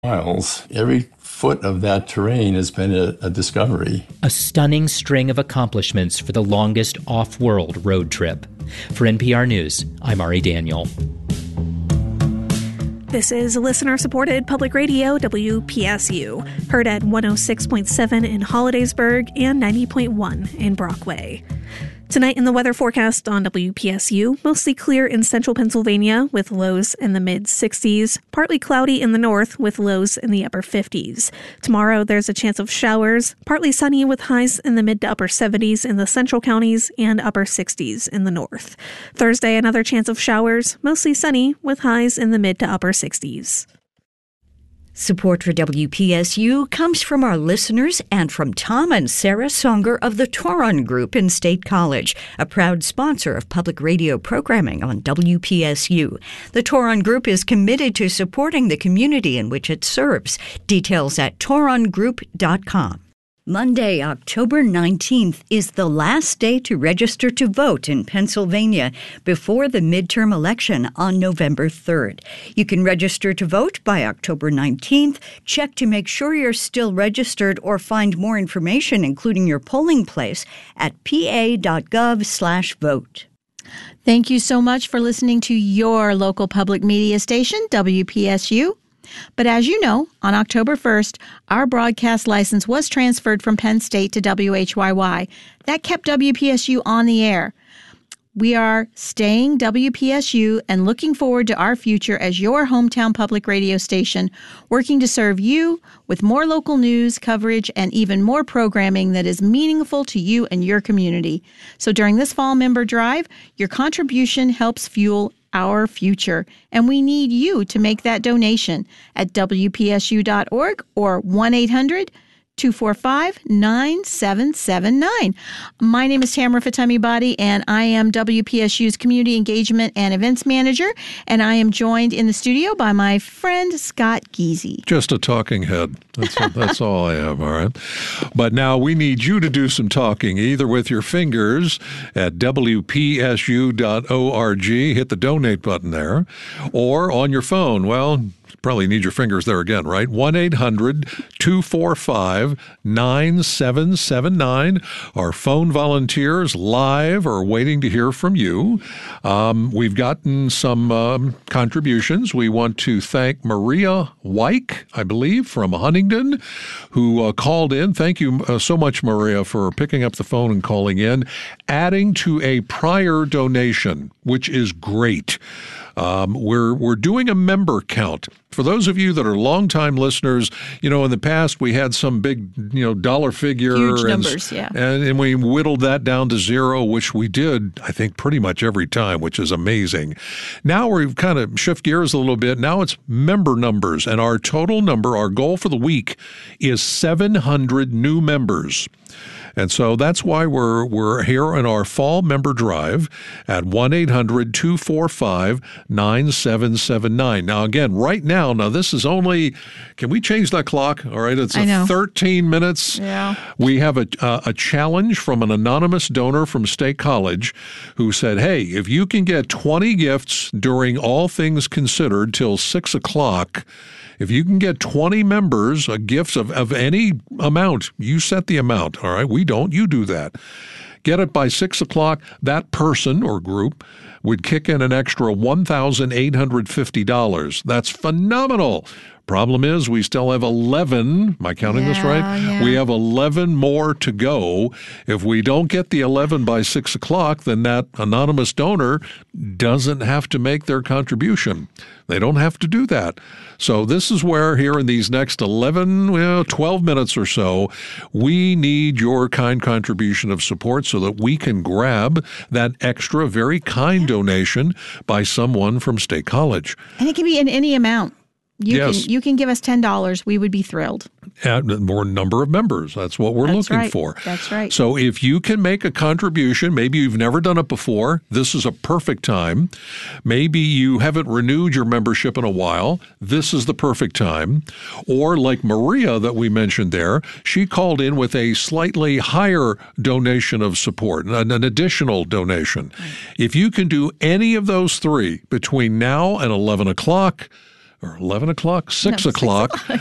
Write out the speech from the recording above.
miles. Every foot of that terrain has been a discovery. A stunning string of accomplishments for the longest off-world road trip. For NPR News, I'm Ari Daniel. This is listener-supported public radio WPSU, heard at 106.7 in Hollidaysburg and 90.1 in Brockway. Tonight in the weather forecast on WPSU, mostly clear in central Pennsylvania with lows in the mid-60s, partly cloudy in the north with lows in the upper 50s. Tomorrow there's a chance of showers, partly sunny with highs in the mid to upper 70s in the central counties and upper 60s in the north. Thursday, another chance of showers, mostly sunny with highs in the mid to upper 60s. Support for WPSU comes from our listeners and from Tom and Sarah Songer of the Toron Group in State College, a proud sponsor of public radio programming on WPSU. The Toron Group is committed to supporting the community in which it serves. Details at torongroup.com. Monday, October 19th is the last day to register to vote in Pennsylvania before the midterm election on November 3rd. You can register to vote by October 19th, check to make sure you're still registered, or find more information, including your polling place, at pa.gov/vote. Thank you so much for listening to your local public media station, WPSU. But as you know, on October 1st, our broadcast license was transferred from Penn State to WHYY. That kept WPSU on the air. We are staying WPSU and looking forward to our future as your hometown public radio station, working to serve you with more local news, coverage, and even more programming that is meaningful to you and your community. So during this fall member drive, your contribution helps fuel our future, and we need you to make that donation at WPSU.org or 1-800-245-9779. My name is Tamara Fatemibadi, and I am WPSU's Community Engagement and Events Manager, and I am joined in the studio by my friend Scott Giese. Just a talking head. That's all I am, all right? But now we need you to do some talking, either with your fingers at WPSU.org, hit the donate button there, or on your phone. Well, probably need your fingers there again, right? 1-800-245-9779. Our phone volunteers live are waiting to hear from you. We've gotten some contributions. We want to thank Maria Wyke, I believe, from Huntingdon, who called in. Thank you so much, Maria, for picking up the phone and calling in, adding to a prior donation, which is great. We're doing a member count. For those of you that are longtime listeners, in the past we had some big, dollar figure. Huge numbers, yeah. And we whittled that down to zero, which we did, I think, pretty much every time, which is amazing. Now we've kind of shift gears a little bit. Now it's member numbers, and our total number, our goal for the week is 700 new members. And so that's why we're here in our fall member drive at 1-800-245-9779. Now, again, right now, this is only, can we change that clock? All right, it's 13 minutes. Yeah. We have a challenge from an anonymous donor from State College who said, hey, if you can get 20 gifts during All Things Considered till 6 o'clock, if you can get 20 members, gifts of any amount, you set the amount, all right? We don't, you do that. Get it by 6 o'clock, that person or group would kick in an extra $1,850. That's phenomenal. Problem is, we still have 11. Am I counting this right? Yeah. We have 11 more to go. If we don't get the 11 by 6 o'clock, then that anonymous donor doesn't have to make their contribution. They don't have to do that. So this is where here in these next 12 minutes or so, we need your kind contribution of support so that we can grab that extra, very kind donation by someone from State College. And it can be in any amount. Yes. You can give us $10. We would be thrilled. And more number of members. That's what we're looking for. That's right. So if you can make a contribution, maybe you've never done it before, this is a perfect time. Maybe you haven't renewed your membership in a while. This is the perfect time. Or like Maria that we mentioned there, she called in with a slightly higher donation of support, an additional donation. Right. If you can do any of those three between now and 11 o'clock, or 11 o'clock, 6 No, o'clock.